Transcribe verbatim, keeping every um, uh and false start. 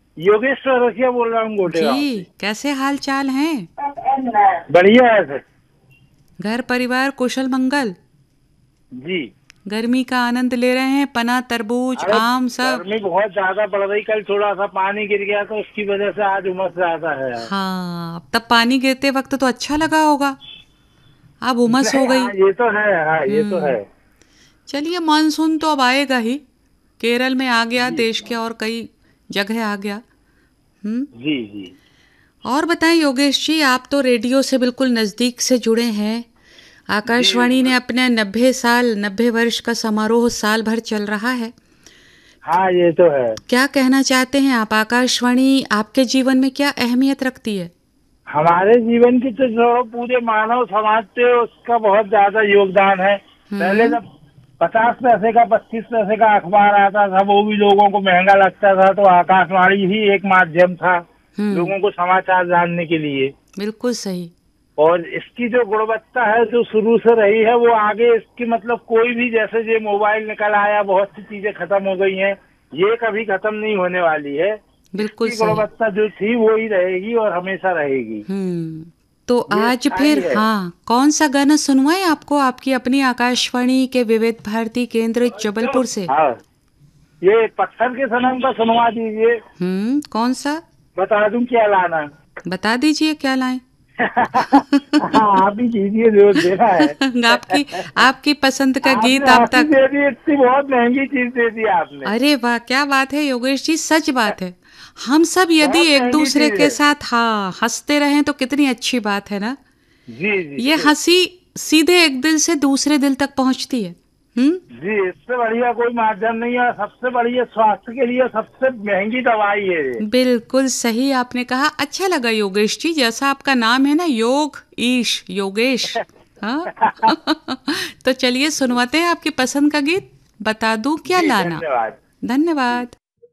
योगेश्वर रखिया बोल रहा हूँ गोटे गाँव जी, से। कैसे हाल चाल हैं? बढ़िया है सर। घर परिवार कुशल मंगल? जी। गर्मी का आनंद ले रहे हैं, पना तरबूज अरे आम सब? गर्मी बहुत ज्यादा पड़ रही, कल थोड़ा सा पानी गिर गया तो उसकी वजह से आज उमस ज्यादा है यार। हाँ, तब पानी गिरते वक्त तो अच्छा लगा होगा, अब उमस हो नहीं, गई। हाँ ये तो है, हाँ ये तो है। हम्म। चलिए, मानसून तो अब आएगा ही। केरल में आ गया, जी देश के और कई जगह आ गया। हम्म। जी जी। और बताएं योगेश जी, आप तो रेडियो से बिल्कुल नज़दीक से जुड़े हैं। जी आकाशवाणी ने ब- अपने नब्बे साल नब्बे वर्ष का समारोह साल भर चल रहा है। हाँ ये तो है। क्या कहना चाहते हैं आप? आकाशवाणी आपके जीवन में क्या अहमियत रखती है? हमारे जीवन की तो जो पूरे मानव समाज पे उसका बहुत ज्यादा योगदान है। पहले हम्म। जब पचास पैसे का पच्चीस पैसे का अखबार आता था वो भी लोगों को महंगा लगता था, तो आकाशवाणी ही एक माध्यम था हम्म। लोगों को समाचार जानने के लिए। बिल्कुल सही। और इसकी जो गुणवत्ता है जो शुरू से रही है वो आगे इसकी मतलब कोई भी, जैसे ये मोबाइल निकल आया बहुत सी चीजें खत्म हो गई हैं, ये कभी खत्म नहीं होने वाली है। बिल्कुल इसकी सही। गुणवत्ता जो थी वो ही रहेगी और हमेशा रहेगी। हम्म। तो ये आज फिर स्थायी है। हाँ, कौन सा गाना सुनवाएं आपको आपकी अपनी आकाशवाणी के विविध भारती केंद्र जबलपुर से? हाँ, ये पत्थर के सनम का सुनवा दीजिए। हम्म, कौन सा? बता दूं क्या लाना? बता दीजिए क्या लाएं। हाँ आप ही कीजिए जो देना है। आपकी आपकी पसंद का गीत आपने अब हंसी तक। दे दी, इतनी बहुत महंगी चीज दे दी आपने। अरे वाह, क्या बात है योगेश जी, सच बात है। हम सब यदि बहुत एक महंगी दूसरे चीज के है। साथ हाँ हंसते रहें तो कितनी अच्छी बात है ना। जी जी ये हंसी सीधे एक दिल से दूसरे दिल तक पहुंचती है। हम्म। जी। इससे बढ़िया कोई माध्यम नहीं है, सबसे बढ़िया स्वास्थ्य के लिए सबसे महंगी दवाई है ये। बिल्कुल सही आपने कहा। अच्छा लगा योगेश जी, जैसा आपका नाम है ना, योग ईश योगेश। हाँ। तो चलिए सुनवाते हैं आपकी पसंद का गीत। बता दूं क्या जी लाना। धन्यवाद। जी। धन्यवाद।